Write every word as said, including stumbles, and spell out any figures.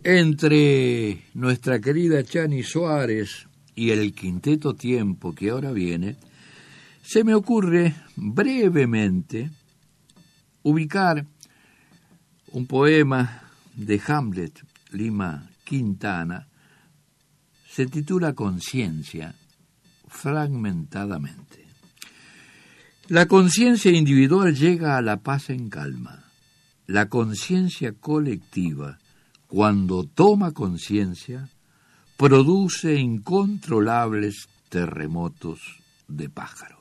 Entre nuestra querida Chani Suárez y el quinteto Tiempo que ahora viene, se me ocurre brevemente ubicar un poema de Hamlet Lima Quintana. Se titula Conciencia, fragmentadamente. La conciencia individual llega a la paz en calma. La conciencia colectiva, cuando toma conciencia, produce incontrolables terremotos de pájaros.